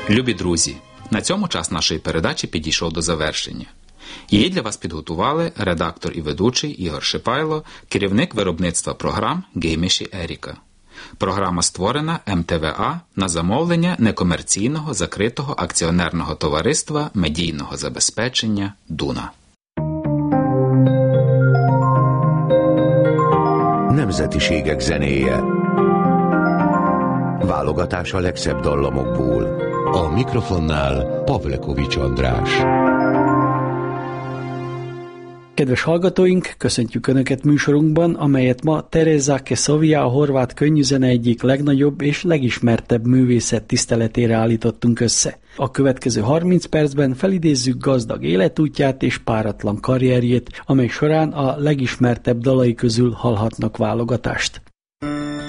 Любі друзі, на цьому час нашої передачі підійшов до завершення. Її для вас підготували редактор і ведучий Ігор Шипайло, керівник виробництва програм Гейміші Еріка. Програма створена МТВА на замовлення некомерційного закритого акціонерного товариства медійного забезпечення «Дуна». Nemzetiségek zenéje. Válogatás a legszebb dallamokból. A mikrofonnál Pavlekovics András. Kedves hallgatóink, köszöntjük Önöket műsorunkban, amelyet ma Tereza Kesovia, a horvát könnyűzene egyik legnagyobb és legismertebb művészet tiszteletére állítottunk össze. A következő 30 percben felidézzük gazdag életútját és páratlan karrierjét, amely során a legismertebb dalai közül hallhatnak válogatást.